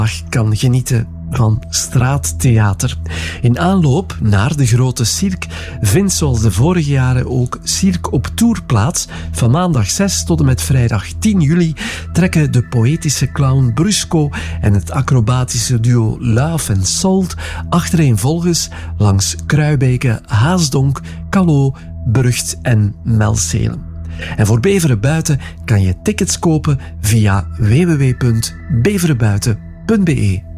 kan genieten van straattheater. In aanloop naar de grote cirque vindt zoals de vorige jaren ook Cirque op Tour plaats. Van maandag 6 tot en met vrijdag 10 juli trekken de poëtische clown Brusco en het acrobatische duo Luif en Salt achtereenvolgens langs Kruibeke, Haasdonk, Callot, Burgt en Melcelen. En voor Beveren Buiten kan je tickets kopen via www.beverenbuiten.be.